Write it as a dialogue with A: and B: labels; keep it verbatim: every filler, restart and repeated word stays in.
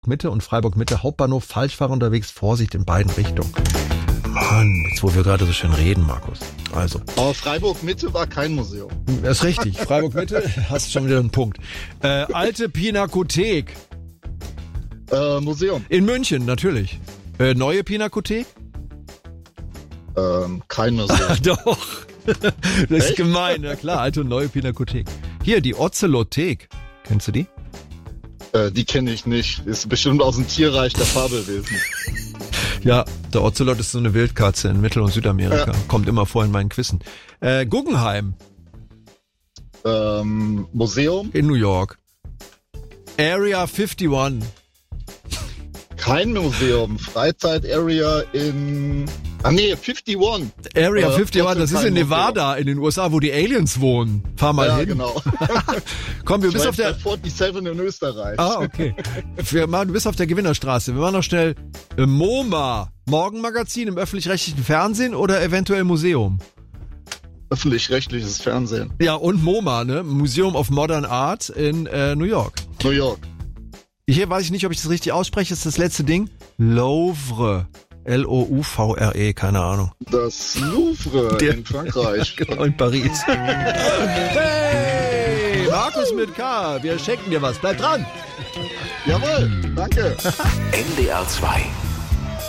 A: Mitte und Freiburg-Mitte Hauptbahnhof, Falschfahrer unterwegs, Vorsicht in beiden Richtungen. Mann, jetzt wo wir gerade so schön reden, Markus. Also.
B: Aber Freiburg-Mitte war kein Museum.
A: Das ist richtig. Freiburg-Mitte, hast schon wieder einen Punkt. Äh, alte Pinakothek.
B: Äh, Museum.
A: In München, natürlich. Äh, neue Pinakothek?
B: Ähm, kein Museum.
A: Doch. Das ist
B: Echt?
A: gemein, ja klar, alte und neue Pinakothek. Hier, die Ozelothek. Kennst du die?
B: Äh, die kenne ich nicht. Ist bestimmt aus dem Tierreich der Fabelwesen.
A: Ja, der Ocelot ist so eine Wildkatze in Mittel- und Südamerika. Ja. Kommt immer vor in meinen Quizzen. Äh, Guggenheim.
B: Ähm, Museum.
A: In New York. Area einundfünfzig.
B: Kein Museum. Freizeit-Area in... Ah nee, einundfünfzig.
A: Area
B: äh,
A: einundfünfzig, das ist in Nevada, Museum. In den U S A, wo die Aliens wohnen. Fahr mal
B: ja,
A: hin.
B: Genau.
A: Komm, wir
B: ich
A: bist auf der...
B: siebenundvierzig in Österreich.
A: Ah, okay. Wir machen, du bist auf der Gewinnerstraße. Wir machen noch schnell äh, MoMA. Morgenmagazin im öffentlich-rechtlichen Fernsehen oder eventuell Museum?
B: Öffentlich-rechtliches Fernsehen.
A: Ja, und MoMA, ne? Museum of Modern Art in äh, New York.
B: New York.
A: Hier weiß ich nicht, ob ich das richtig ausspreche. Das ist das letzte Ding. Louvre. L O U V R E, keine Ahnung.
B: Das Louvre
A: Der,
B: in Frankreich.
A: Genau, in Paris. Hey, Markus mit K, wir schenken dir was. Bleib dran.
B: Jawohl, danke.
C: N D R zwei